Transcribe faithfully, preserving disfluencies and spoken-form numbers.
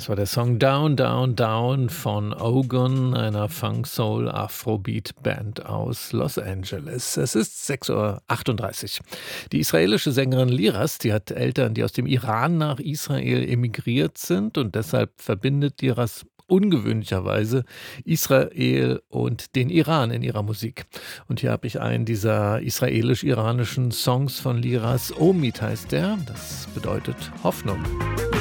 Das war der Song Down, Down, Down von Ogun, einer Funk-Soul-Afrobeat-Band aus Los Angeles. Es ist sechs Uhr achtunddreißig. Die israelische Sängerin Liras, die hat Eltern, die aus dem Iran nach Israel emigriert sind, und deshalb verbindet Liras ungewöhnlicherweise Israel und den Iran in ihrer Musik. Und hier habe ich einen dieser israelisch-iranischen Songs von Liras. Omid heißt der, das bedeutet Hoffnung.